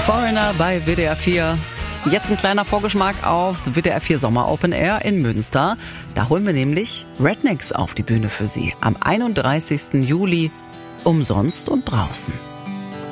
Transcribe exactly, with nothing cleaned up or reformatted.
Foreigner bei W D R vier. Jetzt ein kleiner Vorgeschmack aufs W D R vier Sommer Open Air in Münster. Da holen wir nämlich Rednecks auf die Bühne für Sie. Am einunddreißigsten Juli umsonst und draußen.